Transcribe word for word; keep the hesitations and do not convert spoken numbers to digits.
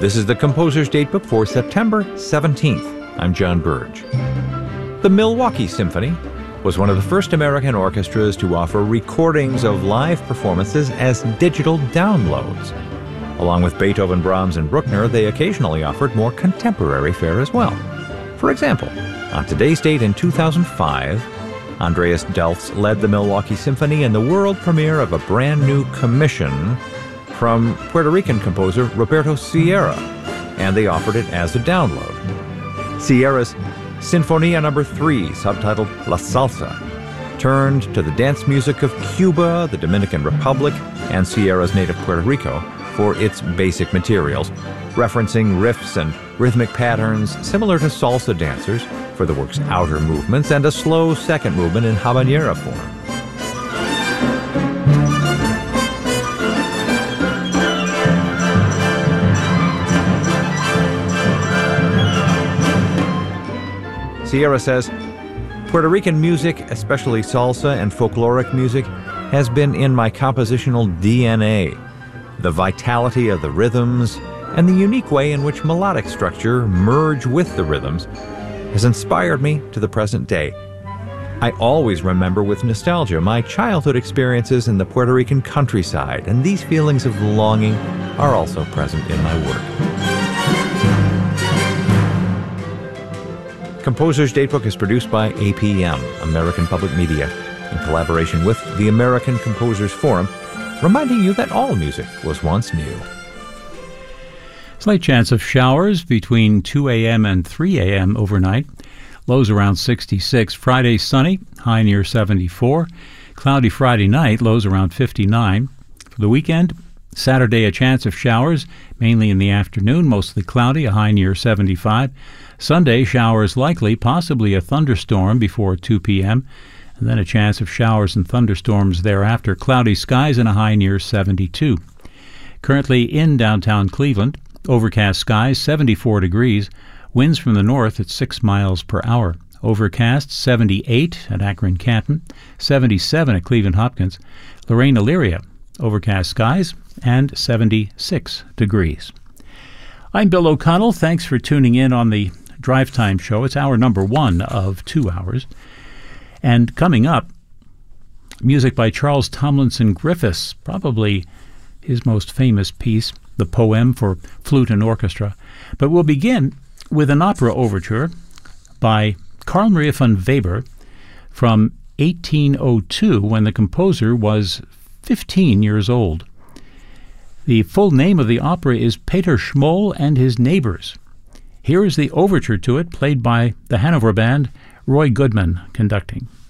This is the Composer's Datebook for September seventeenth. I'm John Burge. The Milwaukee Symphony was one of the first American orchestras to offer recordings of live performances as digital downloads. Along with Beethoven, Brahms, and Bruckner, they occasionally offered more contemporary fare as well. For example, on today's date in two thousand five, Andreas Delfs led the Milwaukee Symphony in the world premiere of a brand new commission from Puerto Rican composer Roberto Sierra, and they offered it as a download. Sierra's Sinfonia Number three, subtitled La Salsa, turned to the dance music of Cuba, the Dominican Republic, and Sierra's native Puerto Rico for its basic materials, referencing riffs and rhythmic patterns similar to salsa dancers for the work's outer movements and a slow second movement in habanera form. Sierra says, Puerto Rican music, especially salsa and folkloric music, has been in my compositional D N A. The vitality of the rhythms and the unique way in which melodic structure merge with the rhythms has inspired me to the present day. I always remember with nostalgia my childhood experiences in the Puerto Rican countryside, and these feelings of longing are also present in my work. Composer's Datebook is produced by A P M, American Public Media, in collaboration with the American Composers Forum, reminding you that all music was once new. Slight chance of showers between two a.m. and three a.m. overnight. Lows around sixty-six. Friday sunny, high near seventy-four. Cloudy Friday night, lows around fifty-nine. For the weekend, Saturday a chance of showers, mainly in the afternoon, mostly cloudy, a high near seventy-five. Sunday, showers likely, possibly a thunderstorm before two p.m., and then a chance of showers and thunderstorms thereafter. Cloudy skies and a high near seventy-two. Currently in downtown Cleveland, overcast skies, seventy-four degrees, winds from the north at six miles per hour. Overcast, seventy-eight at Akron Canton, seventy-seven at Cleveland Hopkins. Lorraine Elyria, overcast skies and seventy-six degrees. I'm Bill O'Connell. Thanks for tuning in on the Drive Time Show. It's hour number one of two hours. And coming up, music by Charles Tomlinson Griffiths, probably his most famous piece, the poem for flute and orchestra. But we'll begin with an opera overture by Carl Maria von Weber from eighteen oh two, when the composer was fifteen years old. The full name of the opera is Peter Schmoll and His Neighbors. Here is the overture to it, played by the Hanover Band, Roy Goodman conducting.